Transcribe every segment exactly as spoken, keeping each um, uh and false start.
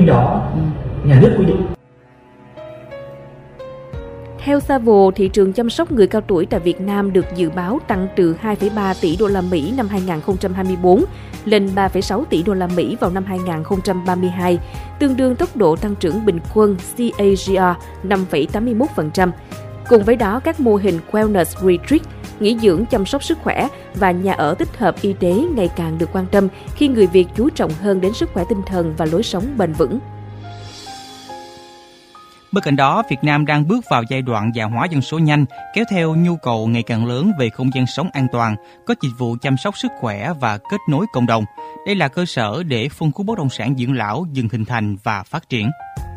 quy đó nhà nước quy định. Theo Savills, thị trường chăm sóc người cao tuổi tại Việt Nam được dự báo tăng từ hai phẩy ba tỷ đô la Mỹ năm hai nghìn không trăm hai mươi tư lên ba phẩy sáu tỷ đô la Mỹ vào năm hai nghìn không trăm ba mươi hai, tương đương tốc độ tăng trưởng bình quân xê a giê rờ năm phẩy tám mươi mốt phần trăm. Cùng với đó, các mô hình wellness retreat, nghỉ dưỡng chăm sóc sức khỏe và nhà ở tích hợp y tế ngày càng được quan tâm khi người Việt chú trọng hơn đến sức khỏe tinh thần và lối sống bền vững. Bên cạnh đó, Việt Nam đang bước vào giai đoạn già hóa dân số nhanh, kéo theo nhu cầu ngày càng lớn về không gian sống an toàn, có dịch vụ chăm sóc sức khỏe và kết nối cộng đồng. Đây là cơ sở để phân khúc bất động sản dưỡng lão dần hình thành và phát triển.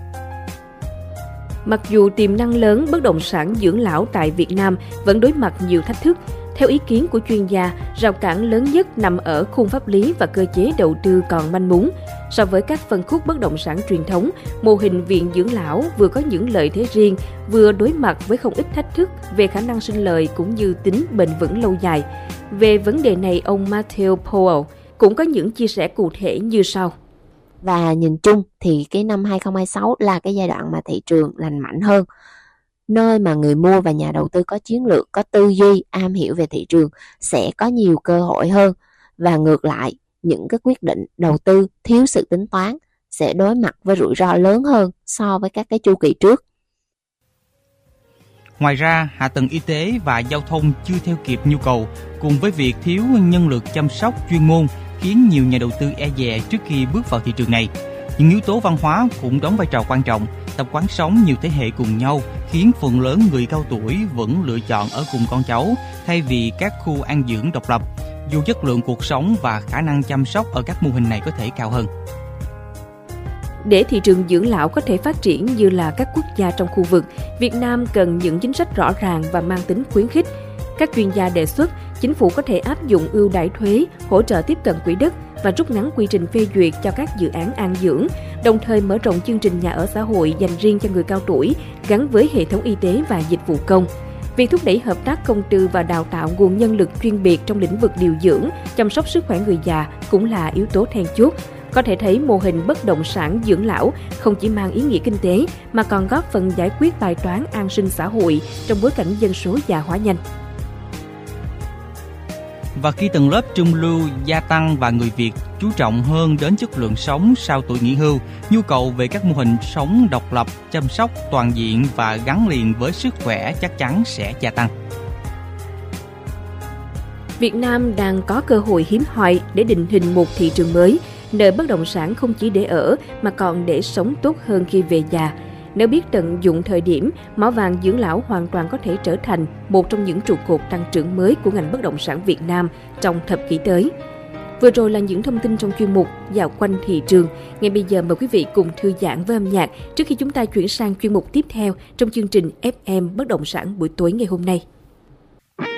Mặc dù tiềm năng lớn, bất động sản dưỡng lão tại Việt Nam vẫn đối mặt nhiều thách thức. Theo ý kiến của chuyên gia, rào cản lớn nhất nằm ở khung pháp lý và cơ chế đầu tư còn manh mún. So với các phân khúc bất động sản truyền thống, mô hình viện dưỡng lão vừa có những lợi thế riêng, vừa đối mặt với không ít thách thức về khả năng sinh lời cũng như tính bền vững lâu dài. Về vấn đề này, ông Matthew Powell cũng có những chia sẻ cụ thể như sau. Và nhìn chung thì cái năm hai không hai sáu là cái giai đoạn mà thị trường lành mạnh hơn, nơi mà người mua và nhà đầu tư có chiến lược, có tư duy, am hiểu về thị trường sẽ có nhiều cơ hội hơn. Và ngược lại, những cái quyết định đầu tư thiếu sự tính toán sẽ đối mặt với rủi ro lớn hơn so với các cái chu kỳ trước. Ngoài ra, hạ tầng y tế và giao thông chưa theo kịp nhu cầu, cùng với việc thiếu nhân lực chăm sóc chuyên môn khiến nhiều nhà đầu tư e dè trước khi bước vào thị trường này. Những yếu tố văn hóa cũng đóng vai trò quan trọng. Tập quán sống nhiều thế hệ cùng nhau khiến phần lớn người cao tuổi vẫn lựa chọn ở cùng con cháu thay vì các khu an dưỡng độc lập, dù chất lượng cuộc sống và khả năng chăm sóc ở các mô hình này có thể cao hơn. Để thị trường dưỡng lão có thể phát triển như là các quốc gia trong khu vực, Việt Nam cần những chính sách rõ ràng và mang tính khuyến khích. Các chuyên gia đề xuất, chính phủ có thể áp dụng ưu đãi thuế, hỗ trợ tiếp cận quỹ đất và rút ngắn quy trình phê duyệt cho các dự án an dưỡng, đồng thời mở rộng chương trình nhà ở xã hội dành riêng cho người cao tuổi gắn với hệ thống y tế và dịch vụ công. Việc thúc đẩy hợp tác công tư và đào tạo nguồn nhân lực chuyên biệt trong lĩnh vực điều dưỡng, chăm sóc sức khỏe người già cũng là yếu tố then chốt. Có thể thấy mô hình bất động sản dưỡng lão không chỉ mang ý nghĩa kinh tế mà còn góp phần giải quyết bài toán an sinh xã hội trong bối cảnh dân số già hóa nhanh. Và khi tầng lớp trung lưu gia tăng và người Việt chú trọng hơn đến chất lượng sống sau tuổi nghỉ hưu, nhu cầu về các mô hình sống độc lập, chăm sóc toàn diện và gắn liền với sức khỏe chắc chắn sẽ gia tăng. Việt Nam đang có cơ hội hiếm hoi để định hình một thị trường mới, nơi bất động sản không chỉ để ở mà còn để sống tốt hơn khi về già. Nếu biết tận dụng thời điểm, mỏ vàng dưỡng lão hoàn toàn có thể trở thành một trong những trụ cột tăng trưởng mới của ngành bất động sản Việt Nam trong thập kỷ tới. Vừa rồi là những thông tin trong chuyên mục Dạo quanh thị trường. Ngay bây giờ mời quý vị cùng thư giãn với âm nhạc trước khi chúng ta chuyển sang chuyên mục tiếp theo trong chương trình ép em Bất động sản buổi tối ngày hôm nay.